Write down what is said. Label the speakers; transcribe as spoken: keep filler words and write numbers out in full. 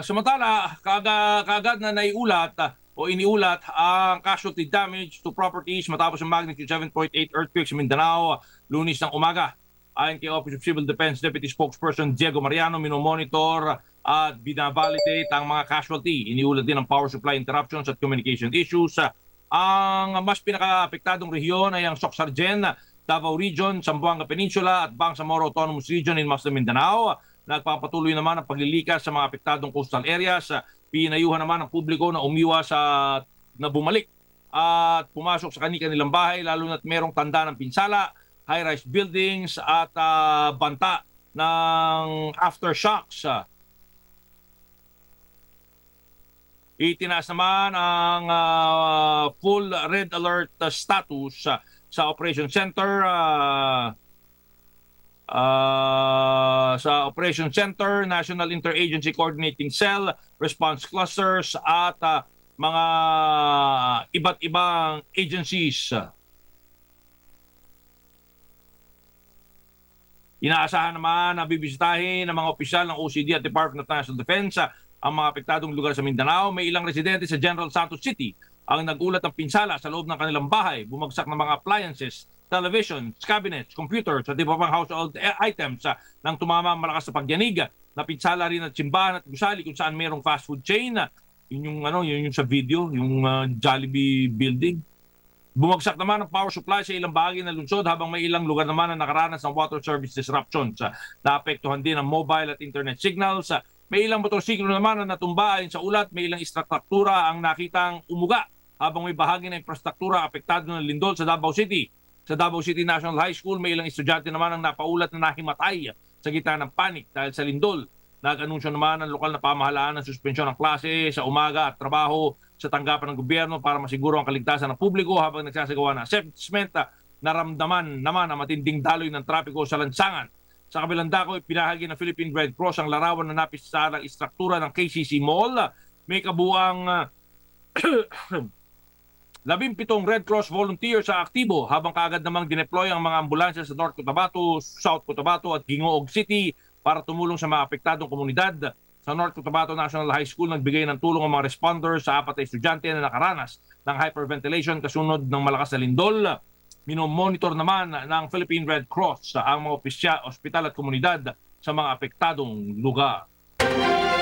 Speaker 1: samantala, kaga, kaagad na naiulat ah, o iniulat ang casualty damage to properties matapos ang magnitude seven point eight earthquake sa Mindanao, Lunes ng umaga. Ayon kay Office of Civil Defense Deputy Spokesperson Diego Mariano, minomonitor at binavalidate ang mga casualty. Iniulat din ang power supply interruptions at communication issues. Ang mas pinaka-apektadong rehiyon ay ang Socsargen, Davao Region, Zamboanga Peninsula at Bangsamoro Autonomous Region in Masna, Mindanao. Nagpapatuloy naman ang paglilikas sa mga apektadong coastal areas. Pinayuhan naman ang publiko na umiwas sa na bumalik at pumasok sa kanilang bahay, lalo na't merong tanda ng pinsala, high-rise buildings at uh, banta ng aftershocks. Itinaas naman ang uh, full red alert uh, status uh, sa Operation Center, uh, uh, sa Operation Center, National Interagency Coordinating Cell, Response Clusters at uh, mga iba't ibang agencies. Inaasahan naman na bibisitahin ng mga opisyal ng O C D at Department of National Defense ang mga apektadong lugar sa Mindanao. May ilang residente sa General Santos City ang nagulat ng pinsala sa loob ng kanilang bahay. Bumagsak ng mga appliances, televisions, cabinets, computers at iba pang household items nang tumama ang malakas na pagyanig. Napinsala rin at simbahan at gusali kung saan mayroong fast food chain. Yun yung, ano, yun yung sa video, yung uh, Jollibee building. Bumagsak naman ang power supply sa ilang bahagi ng lungsod habang may ilang lugar naman na nakaranas ng water service disruptions. Naapektuhan din ang mobile at internet signals. May ilang motorsiklo naman na natumba ayon sa ulat. May ilang istruktura ang nakitang umuga habang may bahagi ng infrastruktura apektado ng lindol sa Davao City. Sa Davao City National High School, may ilang estudyante naman ang napaulat na nahimatay sa gitna ng panik dahil sa lindol. Nag-anunsyo naman ang lokal na pamahalaan ng suspensyon ng klase sa umaga at trabaho sa tanggapan ng gobyerno para masiguro ang kaligtasan ng publiko habang nagsasagawa ng assessment. Naramdaman naman ang matinding daloy ng trapiko sa lansangan. Sa kabilang dako, pinahagi ng Philippine Red Cross ang larawan na napisalang istruktura ng K C C Mall. May kabuang labimpitong Red Cross volunteers sa aktibo habang kaagad namang dineploy ang mga ambulansya sa North Cotabato, South Cotabato at Gingoog City para tumulong sa mga apektadong komunidad. Sa North Cotabato National High School, nagbigay ng tulong ang mga responders sa apat na estudyante na nakaranas ng hyperventilation kasunod ng malakas na lindol. Minomonitor naman ng Philippine Red Cross ang mga opisya, ospital at komunidad sa mga apektadong lugar.